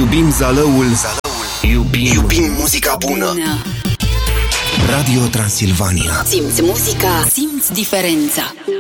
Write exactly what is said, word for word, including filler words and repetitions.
Iubim Zalăul, Zalăul. Iubim. Iubim muzica bună. Radio Transilvania. Simți muzica, simți diferența.